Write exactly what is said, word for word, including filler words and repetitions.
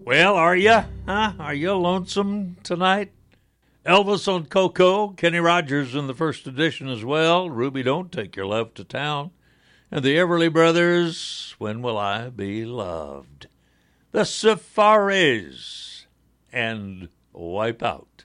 Well, are you? Huh? Are you lonesome tonight? Elvis on Coco, Kenny Rogers in the first edition as well. Ruby, Don't Take Your Love to Town. And the Everly Brothers, When Will I Be Loved? The Safaris and Wipe Out.